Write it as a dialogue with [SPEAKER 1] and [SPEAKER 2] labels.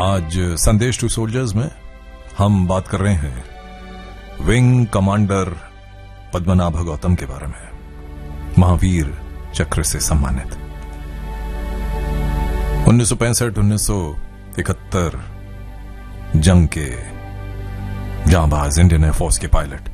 [SPEAKER 1] आज संदेश to soldiers में हम बात कर रहे हैं विंग कमांडर पद्मनाभ गौतम के बारे में, महावीर चक्र से सम्मानित। 1965-1971 जंग के जांबाज इंडियन एयरफोर्स के पायलट